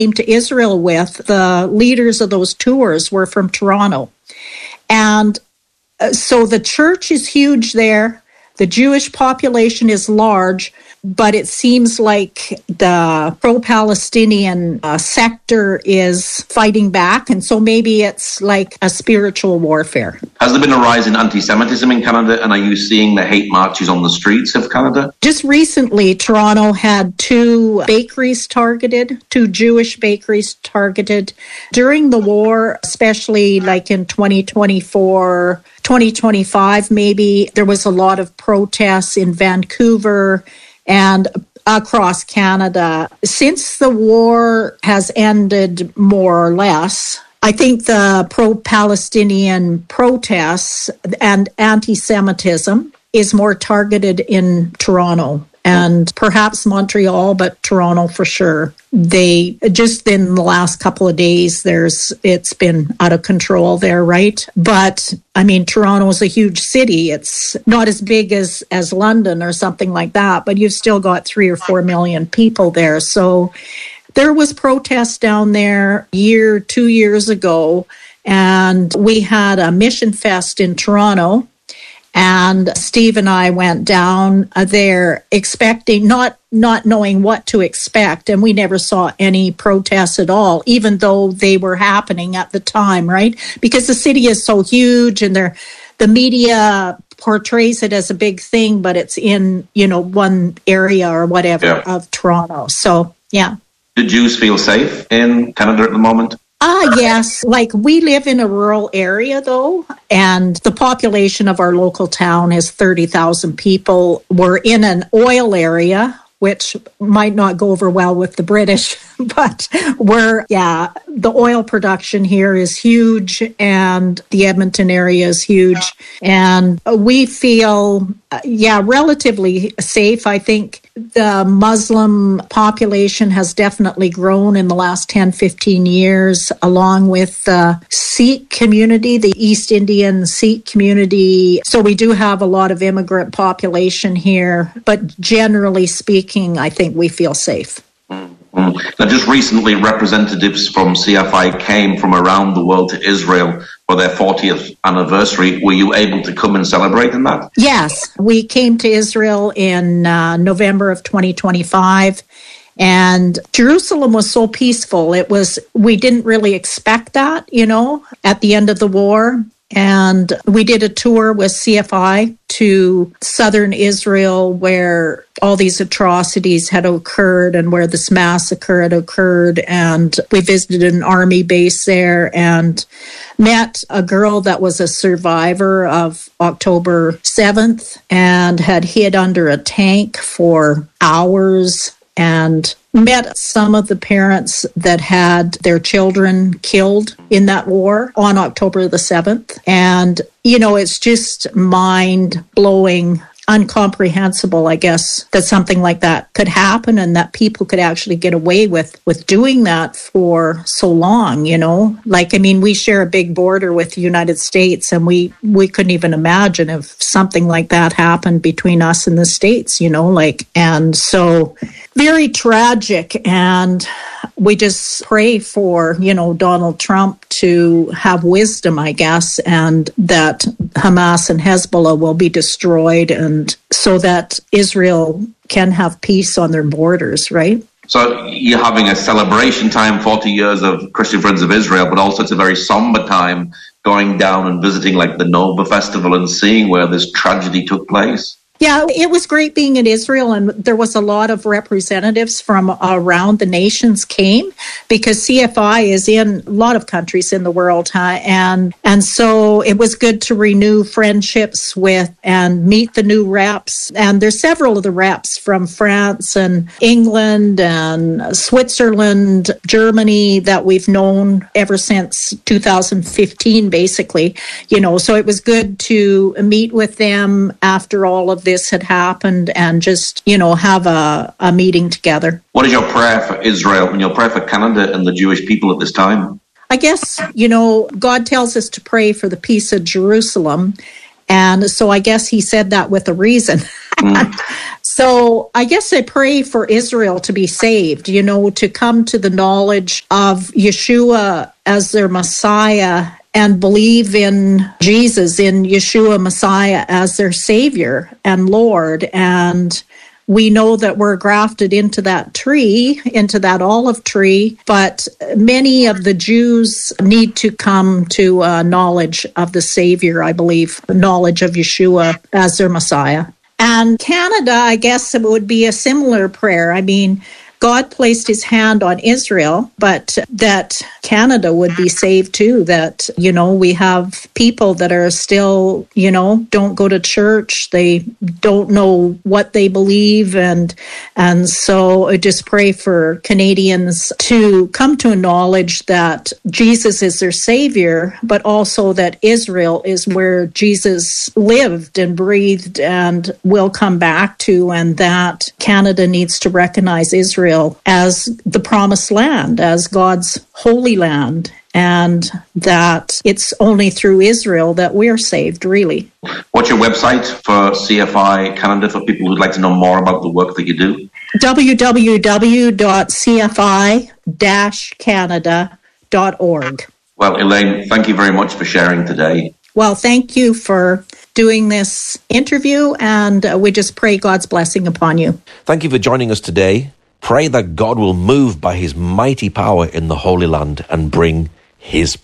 came to Israel with, the leaders of those tours were from Toronto. And so the church is huge there. The Jewish population is large, but it seems like the pro-Palestinian sector is fighting back. And so maybe it's like a spiritual warfare. Has there been a rise in anti-Semitism in Canada? And are you seeing the hate marches on the streets of Canada? Just recently, Toronto had two Jewish bakeries targeted. During the war, especially like in 2024, 2025, maybe, there was a lot of protests in Vancouver and across Canada. Since the war has ended more or less, I think the pro-Palestinian protests and anti-Semitism is more targeted in Toronto and perhaps Montreal, but Toronto for sure. They just in the last couple of days, it's been out of control there, right? But I mean, Toronto is a huge city. It's not as big as London or something like that, but you've still got 3 or 4 million people there. So there was protests down there 2 years ago, and we had a Mission Fest in Toronto. And Steve and I went down there expecting, not knowing what to expect. And we never saw any protests at all, even though they were happening at the time, right? Because the city is so huge and the media portrays it as a big thing, but it's in, one area or whatever of Toronto. So, yeah. Do Jews feel safe in Canada at the moment? Yes. Like we live in a rural area, though, and the population of our local town is 30,000 people. We're in an oil area, which might not go over well with the British, but the oil production here is huge and the Edmonton area is huge. And we feel, relatively safe. I think the Muslim population has definitely grown in the last 10, 15 years, along with the Sikh community, the East Indian Sikh community. So we do have a lot of immigrant population here, but generally speaking, I think we feel safe. Now, just recently, representatives from CFI came from around the world to Israel for their 40th anniversary. Were you able to come and celebrate in that? Yes, we came to Israel in November of 2025. And Jerusalem was so peaceful. We didn't really expect that, at the end of the war. And we did a tour with CFI to southern Israel where all these atrocities had occurred and where this massacre had occurred. And we visited an army base there and met a girl that was a survivor of October 7th and had hid under a tank for hours, and met some of the parents that had their children killed in that war on October the 7th. And, it's just mind-blowing, incomprehensible, I guess, that something like that could happen and that people could actually get away with doing that for so long, we share a big border with the United States, and we couldn't even imagine if something like that happened between us and the States, and so very tragic. And we just pray for, Donald Trump to have wisdom, I guess, and that Hamas and Hezbollah will be destroyed, and so that Israel can have peace on their borders, right? So you're having a celebration time, 40 years of Christian Friends of Israel, but also it's a very somber time going down and visiting like the Nova Festival and seeing where this tragedy took place. Yeah, it was great being in Israel, and there was a lot of representatives from around the nations came, because CFI is in a lot of countries in the world, and so it was good to renew friendships with and meet the new reps. And there's several of the reps from France and England and Switzerland, Germany that we've known ever since 2015, basically. So it was good to meet with them after all of this had happened and just, have a meeting together. What is your prayer for Israel and your prayer for Canada and the Jewish people at this time? I guess, God tells us to pray for the peace of Jerusalem. And so I guess he said that with a reason. So I guess I pray for Israel to be saved, to come to the knowledge of Yeshua as their Messiah and believe in Jesus, in Yeshua Messiah as their Savior and Lord. And we know that we're grafted into that tree, into that olive tree, but many of the Jews need to come to knowledge of the Savior, I believe, knowledge of Yeshua as their Messiah. And Canada, I guess it would be a similar prayer. I mean, God placed his hand on Israel, but that Canada would be saved too, that, we have people that are still, don't go to church. They don't know what they believe. And so I just pray for Canadians to come to a knowledge that Jesus is their Savior, but also that Israel is where Jesus lived and breathed and will come back to, and that Canada needs to recognize Israel as the promised land, as God's holy land, and that it's only through Israel that we're saved, really. What's your website for CFI Canada for people who'd like to know more about the work that you do? www.cfi-canada.org. Well, Elaine, thank you very much for sharing today. Well, thank you for doing this interview, and we just pray God's blessing upon you. Thank you for joining us today. Pray that God will move by his mighty power in the Holy Land and bring his